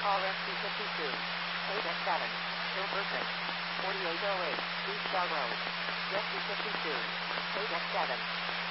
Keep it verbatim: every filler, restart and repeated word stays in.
call S T fifty-two. eight X seven. Hilberton. forty-eight oh eight. East Bell Road. S T fifty-two. eight X seven.